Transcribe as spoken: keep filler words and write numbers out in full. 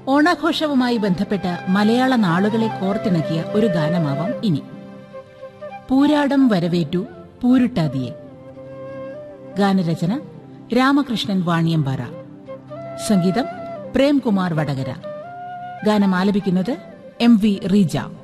ഓണാഘോഷവുമായി ബന്ധപ്പെട്ട് മലയാള നാളുകളെ കോർത്തിണക്കിയ ഒരു ഗാനമാവാം ഇനി. പൂരാടം വരവേറ്റു പൂരുട്ടാതിയെ. ഗാനരചന രാമകൃഷ്ണൻ വാണിയമ്പാറ. സംഗീതം പ്രേംകുമാർ വടകര. ഗാനം ആലപിക്കുന്നത് എം വി റീജ.